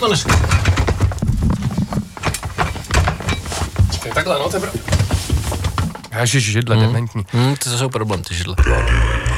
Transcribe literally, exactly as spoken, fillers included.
dostaneš. Čekaj, takhle, no, tebra. Ježiš, židle, mm. dementní. Mm, to jsou problém, ty židle.